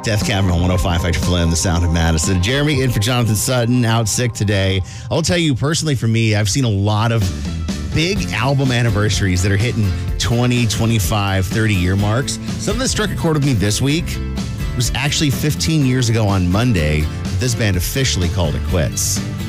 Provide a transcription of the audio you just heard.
Death Cavern on 105 Flynn, the sound of Madison. Jeremy in for Jonathan Sutton, out sick today. I'll tell you personally, for me, I've seen a lot of big album anniversaries that are hitting 20, 25, 30-year marks. Something that struck a chord with me this week was actually 15 years ago on Monday that this band officially called it quits.